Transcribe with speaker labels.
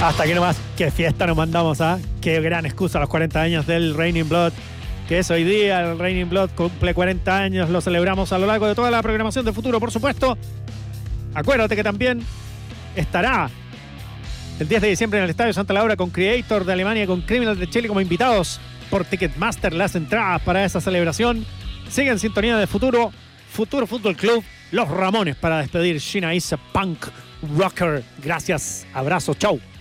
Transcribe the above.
Speaker 1: Hasta aquí nomás, qué fiesta nos mandamos, ¿ah? Qué gran excusa a los 40 años del Raining Blood, que es hoy día. El Raining Blood cumple 40 años, lo celebramos a lo largo de toda la programación de Futuro, por supuesto. Acuérdate que también estará el 10 de diciembre en el Estadio Santa Laura con Creator de Alemania, con Criminal de Chile como invitados por Ticketmaster. Las entradas para esa celebración. Sigue en sintonía de Futuro, Futuro Fútbol Club, Los Ramones para despedir Sheena Isa Punk Rocker. Gracias, abrazo, chau.